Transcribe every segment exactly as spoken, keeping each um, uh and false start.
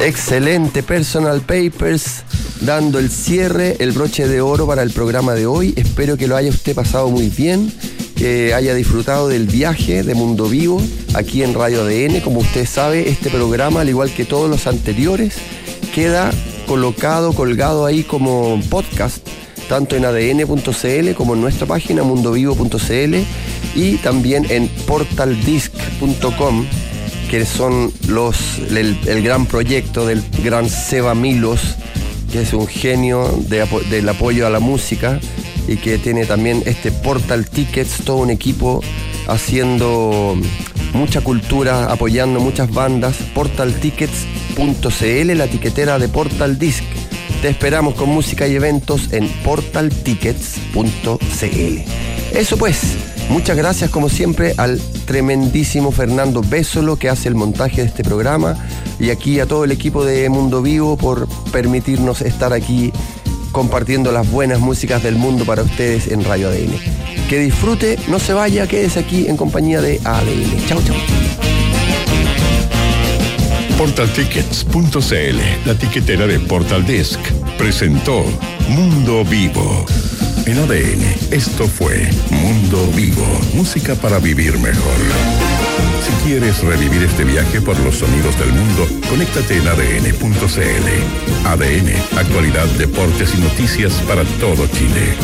Excelente, Personal Papers, dando el cierre, el broche de oro para el programa de hoy. Espero que lo haya usted pasado muy bien, que haya disfrutado del viaje de Mundo Vivo aquí en Radio A D N. Como usted sabe, este programa, al igual que todos los anteriores, queda colocado, colgado ahí como podcast, tanto en A D N punto C L como en nuestra página mundovivo punto C L y también en portal disc punto com, que son los el, el gran proyecto del gran Seba Milos, que es un genio de, del apoyo a la música y que tiene también este Portal Tickets, todo un equipo haciendo mucha cultura, apoyando muchas bandas. portal tickets punto C L, la tiquetera de Portal Disc. Te esperamos con música y eventos en portal tickets punto C L. Eso pues, muchas gracias como siempre al tremendísimo Fernando Bésolo, que hace el montaje de este programa, y aquí a todo el equipo de Mundo Vivo por permitirnos estar aquí compartiendo las buenas músicas del mundo para ustedes en Radio A D N. Que disfrute, no se vaya, quédese aquí en compañía de A D N. Chau, chau. portal tickets punto C L, la tiquetera de Portal Disc, presentó Mundo Vivo. En A D N, esto fue Mundo Vivo, música para vivir mejor. Si quieres revivir este viaje por los sonidos del mundo, conéctate en A D N punto C L. A D N, actualidad, deportes y noticias para todo Chile.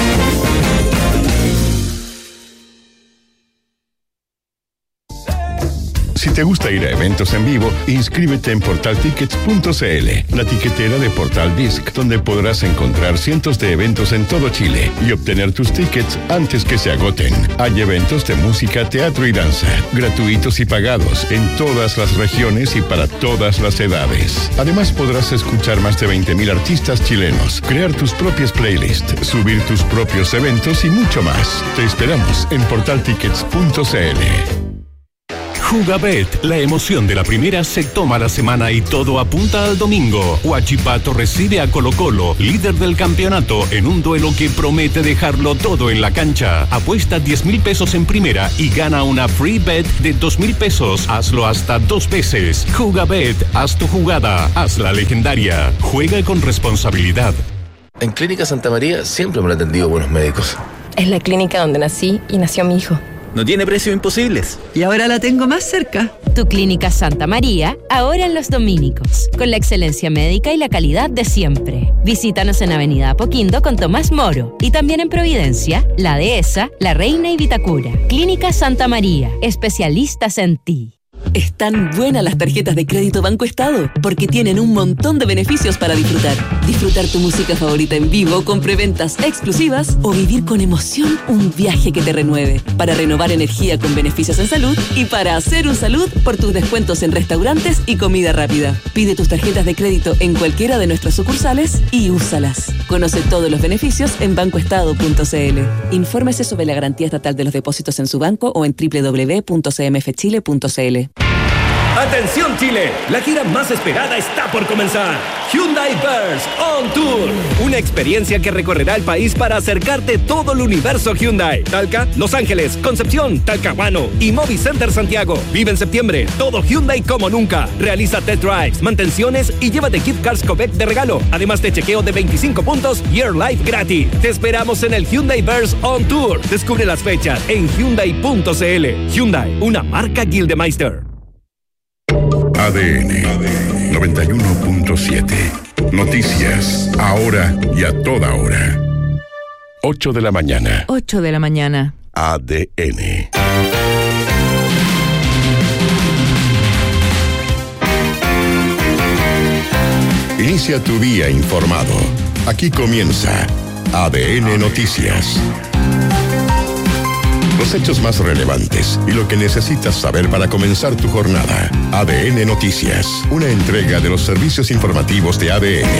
Si te gusta ir a eventos en vivo, inscríbete en portal tickets punto C L, la tiquetera de Portal Disc, donde podrás encontrar cientos de eventos en todo Chile y obtener tus tickets antes que se agoten. Hay eventos de música, teatro y danza, gratuitos y pagados, en todas las regiones y para todas las edades. Además, podrás escuchar más de veinte mil artistas chilenos, crear tus propias playlists, subir tus propios eventos y mucho más. Te esperamos en portal tickets punto C L. Jugabet, la emoción de la primera se toma la semana y todo apunta al domingo. Huachipato recibe a Colo Colo, líder del campeonato, en un duelo que promete dejarlo todo en la cancha. Apuesta diez mil pesos en primera y gana una free bet de dos mil pesos. Hazlo hasta dos veces. Jugabet, haz tu jugada, haz la legendaria. Juega con responsabilidad. En Clínica Santa María siempre me han atendido buenos médicos. Es la clínica donde nací y nació mi hijo. No tiene precios imposibles. Y ahora la tengo más cerca. Tu Clínica Santa María, ahora en Los Dominicos, con la excelencia médica y la calidad de siempre. Visítanos en Avenida Apoquindo con Tomás Moro y también en Providencia, La Dehesa, La Reina y Vitacura. Clínica Santa María, especialistas en ti. Están buenas las tarjetas de crédito Banco Estado, porque tienen un montón de beneficios para disfrutar. Disfrutar tu música favorita en vivo con preventas exclusivas o vivir con emoción un viaje que te renueve. Para renovar energía con beneficios en salud y para hacer un salud por tus descuentos en restaurantes y comida rápida. Pide tus tarjetas de crédito en cualquiera de nuestras sucursales y úsalas. Conoce todos los beneficios en banco estado punto c l. Infórmese sobre la garantía estatal de los depósitos en su banco o en doble u doble u doble u punto c m f chile punto c l. ¡Atención Chile! La gira más esperada está por comenzar. Hyundai Verse On Tour. Una experiencia que recorrerá el país para acercarte todo el universo Hyundai. Talca, Los Ángeles, Concepción, Talcahuano y Movi Center Santiago. Vive en septiembre todo Hyundai como nunca. Realiza test drives, mantenciones y llévate gift cards Copec de regalo. Además de chequeo de veinticinco puntos y Air Life gratis. Te esperamos en el Hyundai Verse On Tour. Descubre las fechas en hyundai punto c l. Hyundai, una marca Gildemeister. A D N noventa y uno punto siete. Noticias, ahora y a toda hora. ocho de la mañana. ocho de la mañana. A D N. Inicia tu día informado. Aquí comienza A D N Noticias. Los hechos más relevantes y lo que necesitas saber para comenzar tu jornada. A D N Noticias, una entrega de los servicios informativos de A D N.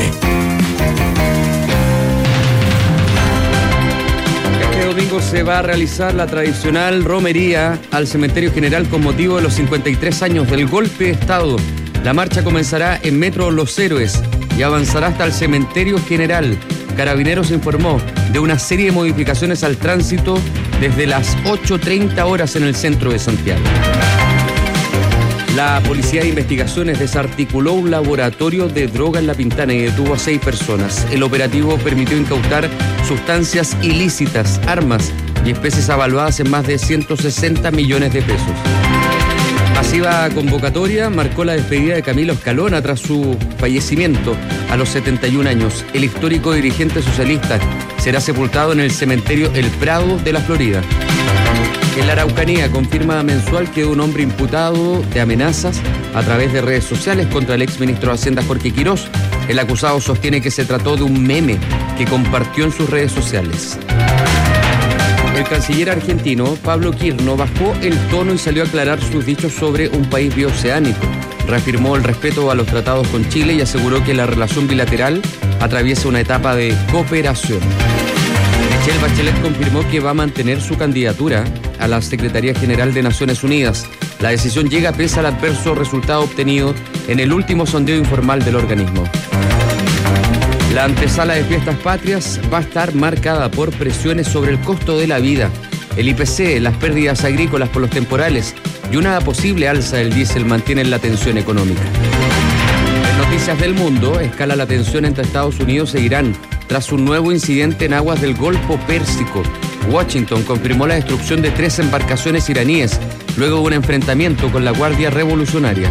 Este domingo se va a realizar la tradicional romería al Cementerio General con motivo de los cincuenta y tres años del golpe de Estado. La marcha comenzará en Metro Los Héroes y avanzará hasta el Cementerio General. Carabineros informó de una serie de modificaciones al tránsito desde las ocho treinta horas en el centro de Santiago. La Policía de Investigaciones desarticuló un laboratorio de droga en La Pintana y detuvo a seis personas. El operativo permitió incautar sustancias ilícitas, armas y especies avaluadas en más de ciento sesenta millones de pesos. Masiva convocatoria marcó la despedida de Camilo Escalona tras su fallecimiento a los setenta y un años. El histórico dirigente socialista será sepultado en el cementerio El Prado de la Florida. En la Araucanía confirma mensual que un hombre imputado de amenazas a través de redes sociales contra el exministro de Hacienda Jorge Quirós. El acusado sostiene que se trató de un meme que compartió en sus redes sociales. El canciller argentino Pablo Quirno bajó el tono y salió a aclarar sus dichos sobre un país bioceánico. Reafirmó el respeto a los tratados con Chile y aseguró que la relación bilateral atraviesa una etapa de cooperación. Michelle Bachelet confirmó que va a mantener su candidatura a la Secretaría General de Naciones Unidas. La decisión llega pese al adverso resultado obtenido en el último sondeo informal del organismo. La antesala de Fiestas Patrias va a estar marcada por presiones sobre el costo de la vida, el I P C, las pérdidas agrícolas por los temporales y una posible alza del diésel mantienen la tensión económica. En noticias del mundo, escala la tensión entre Estados Unidos e Irán tras un nuevo incidente en aguas del Golfo Pérsico. Washington confirmó la destrucción de tres embarcaciones iraníes luego de un enfrentamiento con la Guardia Revolucionaria.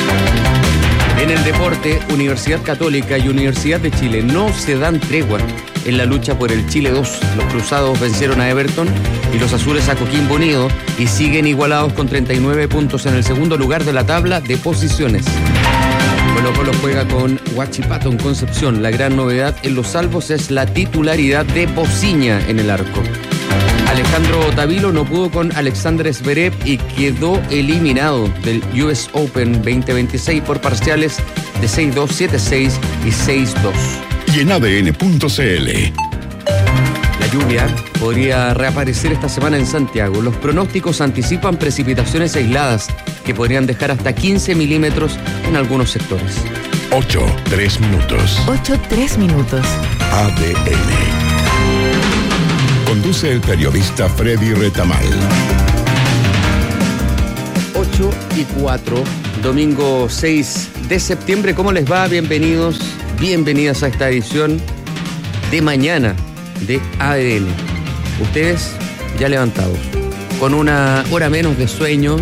En el deporte, Universidad Católica y Universidad de Chile no se dan tregua en la lucha por el Chile dos. Los cruzados vencieron a Everton y los azules a Coquimbo Unido y siguen igualados con treinta y nueve puntos en el segundo lugar de la tabla de posiciones. Colo Colo juega con Huachipato en Concepción. La gran novedad en los salvos es la titularidad de Pociña en el arco. Alejandro Tavilo no pudo con Alexander Zverev y quedó eliminado del U S Open veinte veintiséis por parciales de seis dos, siete seis y seis dos. Y en A D N punto C L. La lluvia podría reaparecer esta semana en Santiago. Los pronósticos anticipan precipitaciones aisladas que podrían dejar hasta quince milímetros en algunos sectores. ocho, tres minutos. ocho, tres minutos. A D N. Conduce el periodista Freddy Retamal. ocho y cuatro, domingo seis de septiembre. ¿Cómo les va? Bienvenidos, bienvenidas a esta edición de mañana de A D N. Ustedes ya levantados, con una hora menos de sueño.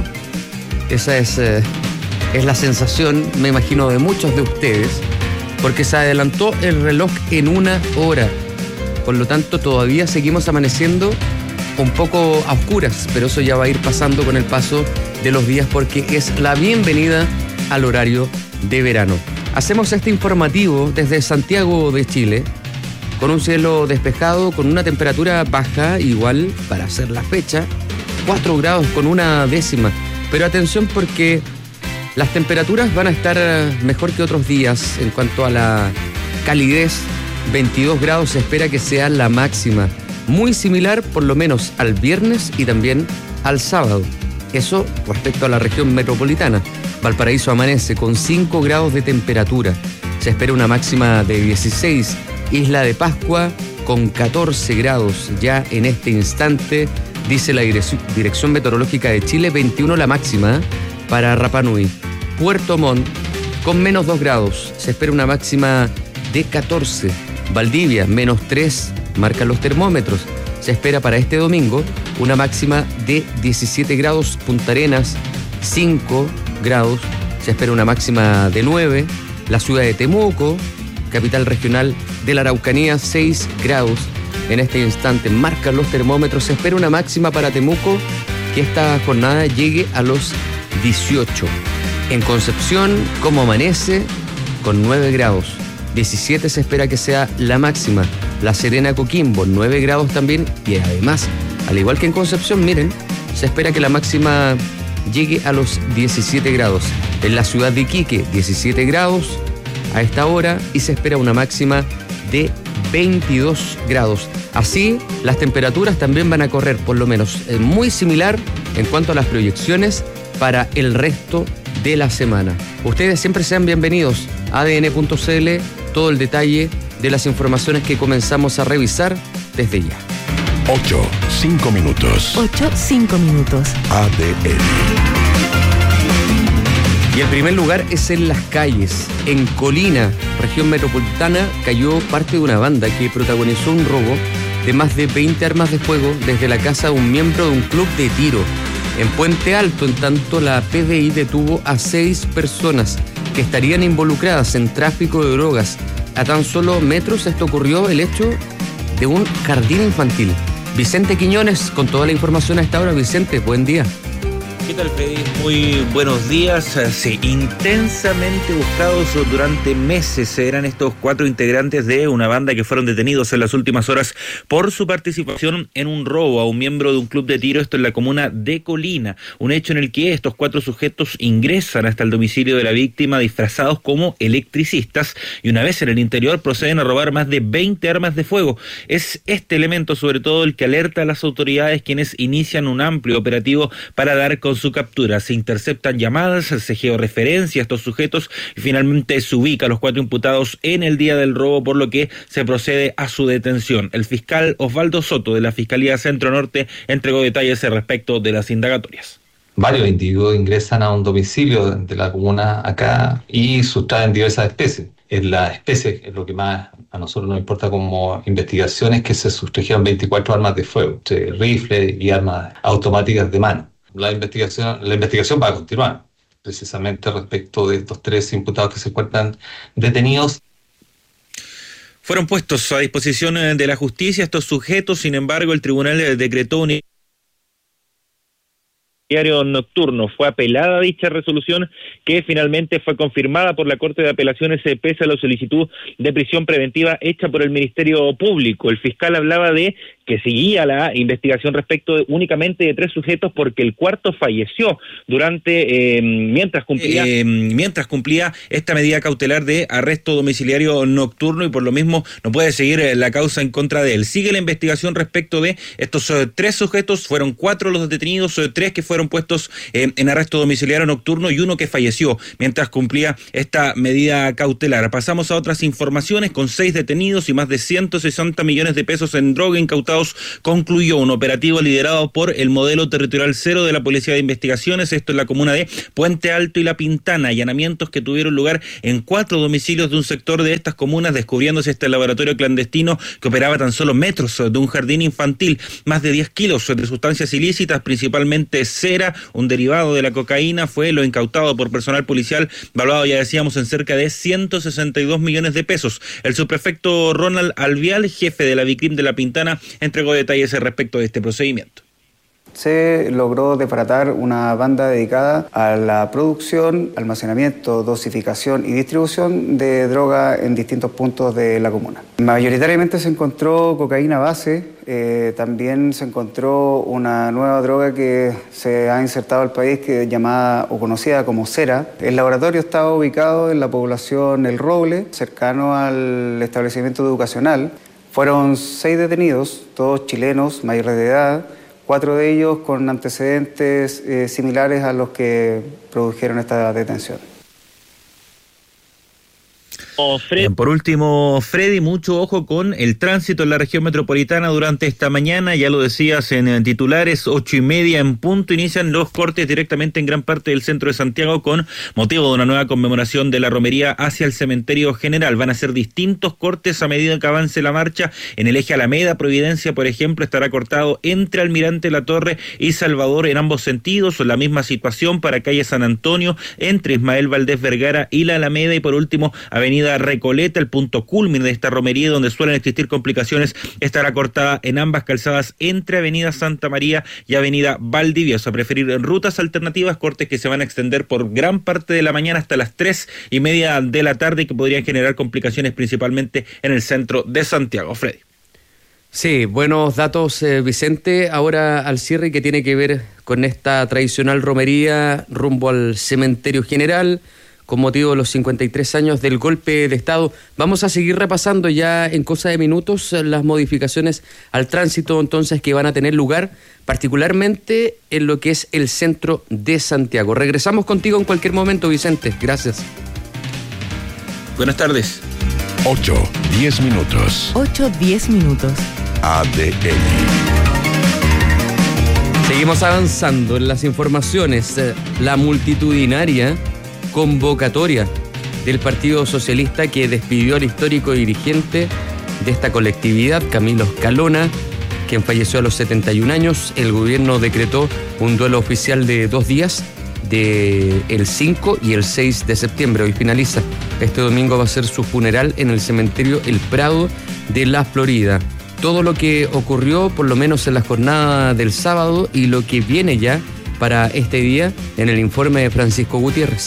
Esa es, eh, es la sensación, me imagino, de muchos de ustedes, porque se adelantó el reloj en una hora. Por lo tanto, todavía seguimos amaneciendo un poco a oscuras, pero eso ya va a ir pasando con el paso de los días porque es la bienvenida al horario de verano. Hacemos este informativo desde Santiago de Chile, con un cielo despejado, con una temperatura baja, igual para hacer la fecha, cuatro grados con una décima. Pero atención porque las temperaturas van a estar mejor que otros días en cuanto a la calidez. veintidós grados se espera que sea la máxima, muy similar por lo menos al viernes y también al sábado. Eso respecto a la región metropolitana. Valparaíso amanece con cinco grados de temperatura. Se espera una máxima de dieciséis. Isla de Pascua con catorce grados ya en este instante, dice la Dirección Meteorológica de Chile, veintiuno la máxima para Rapa Nui. Puerto Montt con menos dos grados. Se espera una máxima de catorce. Valdivia, menos tres, marcan los termómetros. Se espera para este domingo una máxima de diecisiete grados. Punta Arenas, cinco grados. Se espera una máxima de nueve. La ciudad de Temuco, capital regional de la Araucanía, seis grados. En este instante marcan los termómetros. Se espera una máxima para Temuco que esta jornada llegue a los dieciocho. En Concepción, como amanece, con nueve grados. diecisiete se espera que sea la máxima. La Serena, Coquimbo, nueve grados también. Y además, al igual que en Concepción, miren, se espera que la máxima llegue a los diecisiete grados. En la ciudad de Iquique, diecisiete grados a esta hora y se espera una máxima de veintidós grados. Así, las temperaturas también van a correr, por lo menos eh, muy similar en cuanto a las proyecciones para el resto de la semana. Ustedes siempre sean bienvenidos a A D N punto C L, todo el detalle de las informaciones que comenzamos a revisar desde ya. ocho, cinco minutos. ocho, cinco minutos. A D N. Y el primer lugar es en Las Calles. En Colina, región metropolitana, cayó parte de una banda que protagonizó un robo de más de veinte armas de fuego desde la casa de un miembro de un club de tiro. En Puente Alto, en tanto, la P D I detuvo a seis personas que estarían involucradas en tráfico de drogas. A tan solo metros esto ocurrió el hecho de un jardín infantil. Vicente Quiñones con toda la información a esta hora. Vicente, buen día. ¿Qué tal, Freddy? Muy buenos días. Sí, intensamente buscados durante meses eran estos cuatro integrantes de una banda que fueron detenidos en las últimas horas por su participación en un robo a un miembro de un club de tiro, esto en la comuna de Colina. Un hecho en el que estos cuatro sujetos ingresan hasta el domicilio de la víctima disfrazados como electricistas y una vez en el interior proceden a robar más de veinte armas de fuego. Es este elemento sobre todo el que alerta a las autoridades, quienes inician un amplio operativo para dar con su captura. Se interceptan llamadas, se georreferencia a estos sujetos y finalmente se ubica a los cuatro imputados en el día del robo, por lo que se procede a su detención. El fiscal Osvaldo Soto de la Fiscalía Centro Norte entregó detalles respecto de las indagatorias. Varios individuos ingresan a un domicilio de la comuna acá y sustraen diversas especies. En la especie, es lo que más a nosotros nos importa como investigación, es que se sustrajeron veinticuatro armas de fuego, entre rifles y armas automáticas de mano. La investigación, la investigación va a continuar, precisamente respecto de estos tres imputados que se encuentran detenidos. Fueron puestos a disposición de la justicia estos sujetos, sin embargo, el tribunal decretó un diario nocturno. Fue apelada dicha resolución, que finalmente fue confirmada por la Corte de Apelaciones pese a la solicitud de prisión preventiva hecha por el Ministerio Público. El fiscal hablaba de que seguía la investigación respecto de, únicamente de tres sujetos, porque el cuarto falleció durante eh, mientras cumplía eh, mientras cumplía esta medida cautelar de arresto domiciliario nocturno y por lo mismo no puede seguir la causa en contra de él. Sigue la investigación respecto de estos eh, tres sujetos. Fueron cuatro los detenidos, eh, tres que fueron puestos eh, en arresto domiciliario nocturno y uno que falleció mientras cumplía esta medida cautelar. Pasamos a otras informaciones. Con seis detenidos y más de ciento sesenta millones de pesos en droga incautados, concluyó un operativo liderado por el Modelo Territorial Cero de la Policía de Investigaciones, esto en la comuna de Puente Alto y La Pintana. Allanamientos que tuvieron lugar en cuatro domicilios de un sector de estas comunas, descubriéndose este laboratorio clandestino que operaba tan solo metros de un jardín infantil. Más de diez kilos de sustancias ilícitas, principalmente cera, un derivado de la cocaína, fue lo incautado por personal policial, valuado, ya decíamos, en cerca de ciento sesenta y dos millones de pesos. El subprefecto Ronald Alvial, jefe de la Vicrim de La Pintana, entregó detalles respecto de este procedimiento. Se logró desbaratar una banda dedicada a la producción, almacenamiento, dosificación y distribución de droga en distintos puntos de la comuna. Mayoritariamente se encontró cocaína base, eh, también se encontró una nueva droga que se ha insertado al país, que es llamada o conocida como cera. El laboratorio estaba ubicado en la población El Roble, cercano al establecimiento educacional. Fueron seis detenidos, todos chilenos, mayores de edad, cuatro de ellos con antecedentes eh, similares a los que produjeron esta detención. Bien, por último, Freddy, mucho ojo con el tránsito en la región metropolitana durante esta mañana. Ya lo decías en, en titulares, ocho y media en punto, inician los cortes directamente en gran parte del centro de Santiago con motivo de una nueva conmemoración de la romería hacia el cementerio general. Van a ser distintos cortes a medida que avance la marcha. En el eje Alameda Providencia, por ejemplo, estará cortado entre Almirante La Torre y Salvador en ambos sentidos. La misma situación para calle San Antonio, entre Ismael Valdés Vergara y la Alameda. Y por último, avenida Recoleta, el punto culmine de esta romería donde suelen existir complicaciones, estará cortada en ambas calzadas entre avenida Santa María y avenida Valdivieso. A preferir rutas alternativas, cortes que se van a extender por gran parte de la mañana hasta las tres y media de la tarde y que podrían generar complicaciones principalmente en el centro de Santiago. Freddy. Sí, buenos datos, eh, Vicente. Ahora al cierre, que tiene que ver con esta tradicional romería rumbo al cementerio general, con motivo de los cincuenta y tres años del golpe de Estado. Vamos a seguir repasando ya en cosa de minutos las modificaciones al tránsito entonces que van a tener lugar, particularmente en lo que es el centro de Santiago. Regresamos contigo en cualquier momento, Vicente. Gracias. Buenas tardes. ocho, diez minutos. ocho, diez minutos. A D N. Seguimos avanzando en las informaciones. La multitudinaria convocatoria del Partido Socialista que despidió al histórico dirigente de esta colectividad, Camilo Escalona, quien falleció a los setenta y un años. El gobierno decretó un duelo oficial de dos días, de el cinco y el seis de septiembre. Hoy finaliza. Este domingo va a ser su funeral en el cementerio El Prado de la Florida. Todo lo que ocurrió, por lo menos en la jornada del sábado, y lo que viene ya para este día en el informe de Francisco Gutiérrez.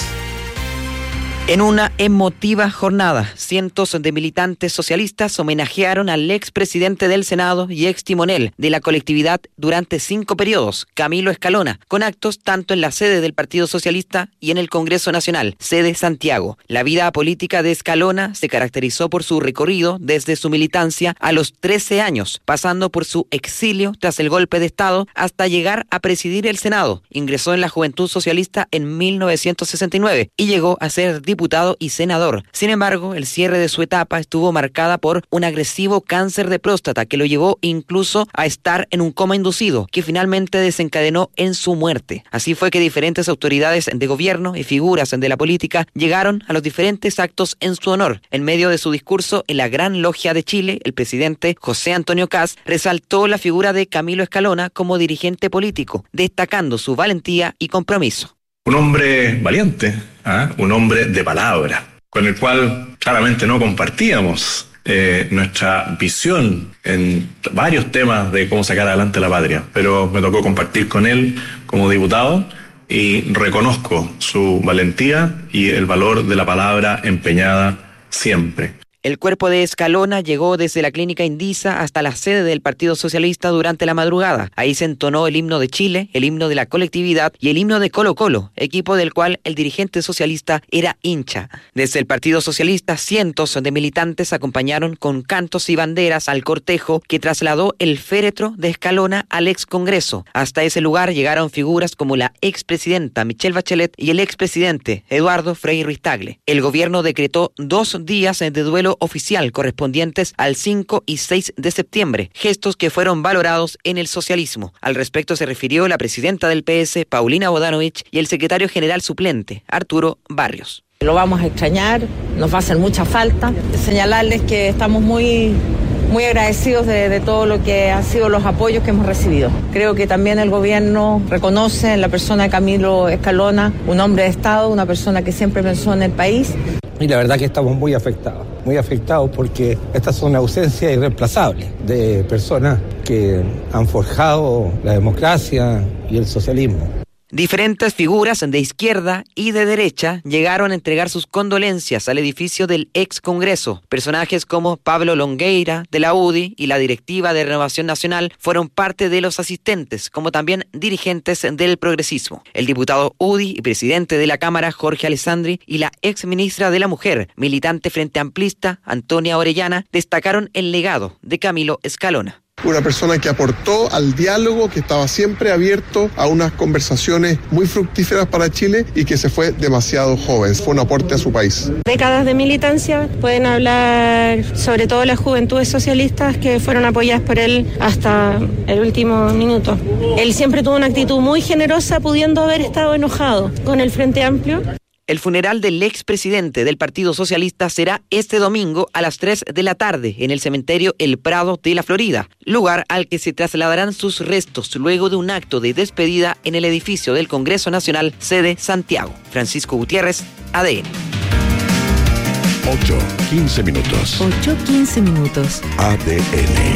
En una emotiva jornada, cientos de militantes socialistas homenajearon al expresidente del Senado y ex timonel de la colectividad durante cinco periodos, Camilo Escalona, con actos tanto en la sede del Partido Socialista y en el Congreso Nacional, sede Santiago. La vida política de Escalona se caracterizó por su recorrido desde su militancia a los trece años, pasando por su exilio tras el golpe de Estado hasta llegar a presidir el Senado. Ingresó en la Juventud Socialista en mil novecientos sesenta y nueve y llegó a ser diputado diputado y senador. Sin embargo, el cierre de su etapa estuvo marcada por un agresivo cáncer de próstata que lo llevó incluso a estar en un coma inducido, que finalmente desencadenó en su muerte. Así fue que diferentes autoridades de gobierno y figuras de la política llegaron a los diferentes actos en su honor. En medio de su discurso en la Gran Logia de Chile, el presidente José Antonio Kast resaltó la figura de Camilo Escalona como dirigente político, destacando su valentía y compromiso. Un hombre valiente, ¿eh? Un hombre de palabra, con el cual claramente no compartíamos eh, nuestra visión en varios temas de cómo sacar adelante la patria, pero me tocó compartir con él como diputado y reconozco su valentía y el valor de la palabra empeñada siempre. El cuerpo de Escalona llegó desde la clínica Indisa hasta la sede del Partido Socialista durante la madrugada. Ahí se entonó el himno de Chile, el himno de la colectividad y el himno de Colo Colo, equipo del cual el dirigente socialista era hincha. Desde el Partido Socialista, cientos de militantes acompañaron con cantos y banderas al cortejo que trasladó el féretro de Escalona al ex Congreso. Hasta ese lugar llegaron figuras como la expresidenta Michelle Bachelet y el expresidente Eduardo Frei Ruiz-Tagle. El gobierno decretó dos días de duelo oficial correspondientes al cinco y seis de septiembre, gestos que fueron valorados en el socialismo. Al respecto se refirió la presidenta del P S, Paulina Bodanovich, y el secretario general suplente, Arturo Barrios. Lo vamos a extrañar, nos va a hacer mucha falta. Señalarles que estamos muy, muy agradecidos de, de todo lo que han sido los apoyos que hemos recibido. Creo que también el gobierno reconoce en la persona de Camilo Escalona, un hombre de Estado, una persona que siempre pensó en el país. Y la verdad que estamos muy afectados, muy afectados porque estas son ausencias irreemplazables de personas que han forjado la democracia y el socialismo. Diferentes figuras de izquierda y de derecha llegaron a entregar sus condolencias al edificio del ex Congreso. Personajes como Pablo Longueira, de la U D I, y la directiva de Renovación Nacional fueron parte de los asistentes, como también dirigentes del progresismo. El diputado U D I y presidente de la Cámara, Jorge Alessandri, y la ex ministra de la Mujer, militante Frente Amplista, Antonia Orellana, destacaron el legado de Camilo Escalona. Una persona que aportó al diálogo, que estaba siempre abierto a unas conversaciones muy fructíferas para Chile y que se fue demasiado joven. Fue un aporte a su país. Décadas de militancia, pueden hablar sobre todo las juventudes socialistas que fueron apoyadas por él hasta el último minuto. Él siempre tuvo una actitud muy generosa, pudiendo haber estado enojado con el Frente Amplio. El funeral del expresidente del Partido Socialista será este domingo a las tres de la tarde en el cementerio El Prado de la Florida, lugar al que se trasladarán sus restos luego de un acto de despedida en el edificio del Congreso Nacional, sede Santiago. Francisco Gutiérrez, A D N. ocho, quince minutos. ocho, quince minutos. A D N.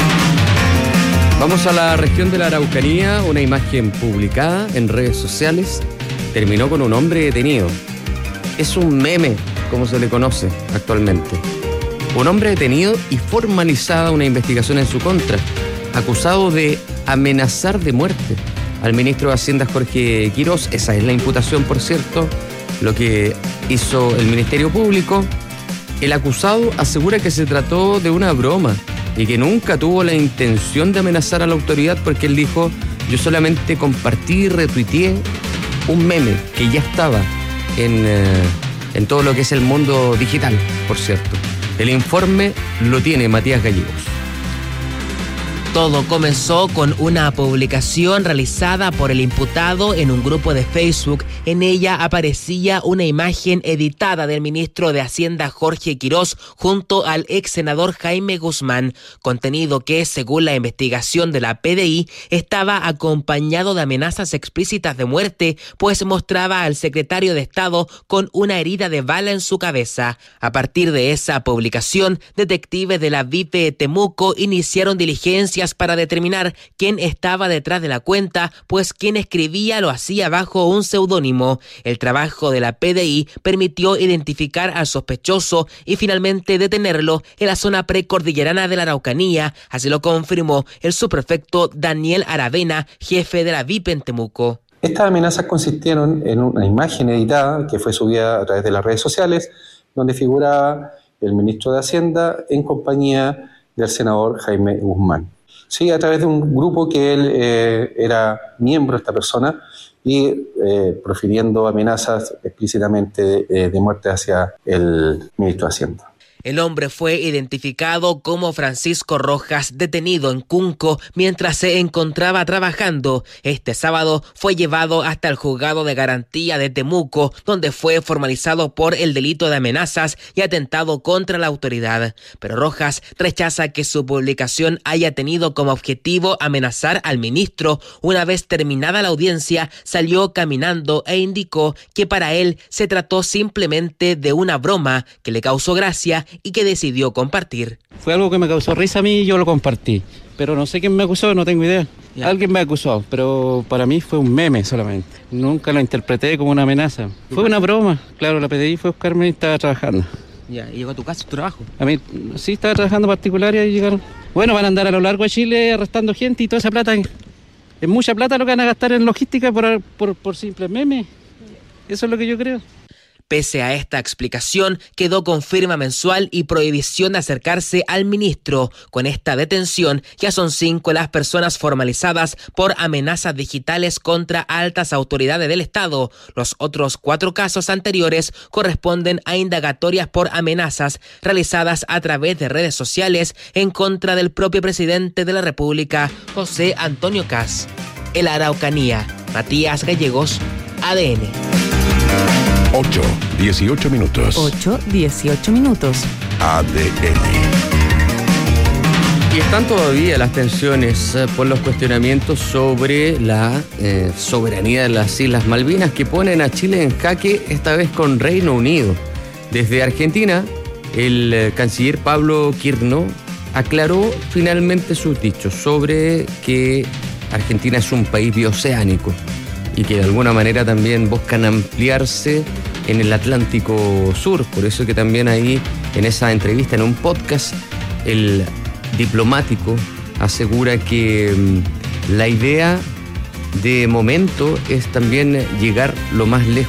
Vamos a la región de la Araucanía. Una imagen publicada en redes sociales terminó con un hombre detenido. Es un meme, como se le conoce actualmente. Un hombre detenido y formalizada una investigación en su contra, acusado de amenazar de muerte al ministro de Hacienda Jorge Quirós. Esa es la imputación, por cierto, lo que hizo el Ministerio Público. El acusado asegura que se trató de una broma y que nunca tuvo la intención de amenazar a la autoridad, porque él dijo: yo solamente compartí y retuiteé un meme que ya estaba En, eh, en todo lo que es el mundo digital, por cierto. El informe lo tiene Matías Gallegos. Todo comenzó con una publicación realizada por el imputado en un grupo de Facebook. En ella aparecía una imagen editada del ministro de Hacienda Jorge Quirós junto al ex senador Jaime Guzmán, contenido que, según la investigación de la P D I, estaba acompañado de amenazas explícitas de muerte, pues mostraba al secretario de Estado con una herida de bala en su cabeza. A partir de esa publicación, detectives de la V I P Temuco iniciaron diligencias para determinar quién estaba detrás de la cuenta, pues quien escribía lo hacía bajo un seudónimo. El trabajo de la P D I permitió identificar al sospechoso y finalmente detenerlo en la zona precordillerana de la Araucanía, así lo confirmó el subprefecto Daniel Aravena, jefe de la V I P en Temuco. Estas amenazas consistieron en una imagen editada que fue subida a través de las redes sociales, donde figuraba el ministro de Hacienda en compañía del senador Jaime Guzmán. Sí, a través de un grupo que él eh, era miembro de esta persona y eh, profiriendo amenazas explícitamente de, eh, de muerte hacia el ministro de Hacienda. El hombre fue identificado como Francisco Rojas, detenido en Cunco mientras se encontraba trabajando. Este sábado fue llevado hasta el juzgado de garantía de Temuco, donde fue formalizado por el delito de amenazas y atentado contra la autoridad. Pero Rojas rechaza que su publicación haya tenido como objetivo amenazar al ministro. Una vez terminada la audiencia, salió caminando e indicó que para él se trató simplemente de una broma que le causó gracia y que decidió compartir. Fue algo que me causó risa a mí y yo lo compartí, pero no sé quién me acusó, no tengo idea. Ya. Alguien me acusó, pero para mí fue un meme solamente. Nunca lo interpreté como una amenaza. Fue una broma. Claro, la P D I fue a buscarme y estaba trabajando. Ya, ¿y llegó a tu casa, tu trabajo? A mí sí estaba trabajando particular y ahí llegaron. Bueno, van a andar a lo largo de Chile arrestando gente y toda esa plata. Es mucha plata lo que van a gastar en logística por, por, por simple meme. Eso es lo que yo creo. Pese a esta explicación, quedó con firma mensual y prohibición de acercarse al ministro. Con esta detención, ya son cinco las personas formalizadas por amenazas digitales contra altas autoridades del Estado. Los otros cuatro casos anteriores corresponden a indagatorias por amenazas realizadas a través de redes sociales en contra del propio presidente de la República, José Antonio Kast. En la Araucanía, Matías Gallegos, A D N. ocho, dieciocho minutos. ocho, dieciocho minutos. A D N. Y están todavía las tensiones eh, por los cuestionamientos sobre la eh, soberanía de las Islas Malvinas que ponen a Chile en jaque, esta vez con Reino Unido. Desde Argentina, el eh, canciller Pablo Quirno aclaró finalmente sus dichos sobre que Argentina es un país bioceánico y que de alguna manera también buscan ampliarse en el Atlántico Sur. Por eso que también ahí, en esa entrevista, en un podcast, el diplomático asegura que mmm, la idea de momento es también llegar lo más lejos